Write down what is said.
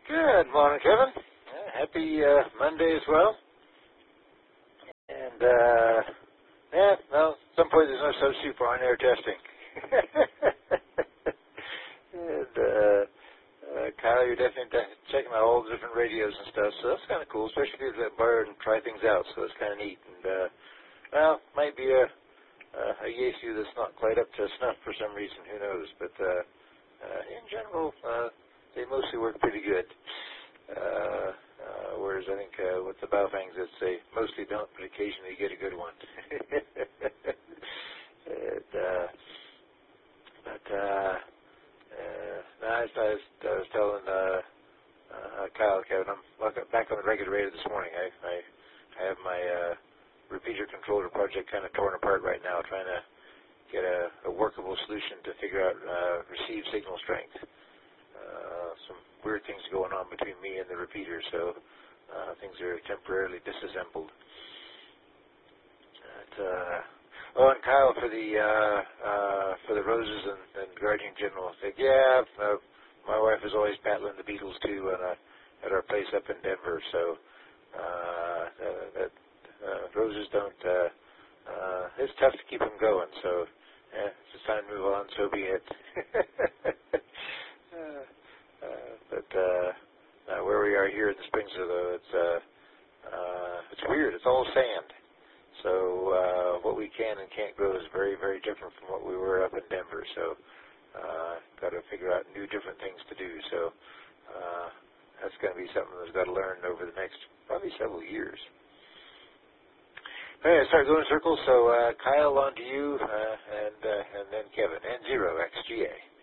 Good morning, Kevin. Happy Monday as well. And, well, at some point there's no substitute for on-air testing. And, Kyle, you're definitely checking out all the different radios and stuff, so that's kind of cool, especially people that borrow and try things out, so that's kind of neat. And, well, might be a Yaesu that's not quite up to snuff for some reason, who knows, but in general, they mostly work pretty good. Whereas I think with the Baofangs, they mostly don't, but occasionally you get a good one. And, I was telling Kyle, Kevin, I'm back on the regular radio this morning. I have my repeater controller project kind of torn apart right now, trying to get a workable solution to figure out receive signal strength. Some weird things going on between me and the repeater, so things are temporarily disassembled. And Kyle, for the roses and Guardian General, said, yeah, my wife is always battling the Beatles too at our place up in Denver, so roses don't. It's tough to keep them going, so it's just time to move on. So be it. But where we are here in the Springs, though, it's weird. It's all sand. So what we can and can't grow is very, very different from what we were up in Denver. So got to figure out new, different things to do. So that's going to be something that's got to learn over the next probably several years. All right, start going in circles. So Kyle, on to you, and then Kevin, and 0XGA.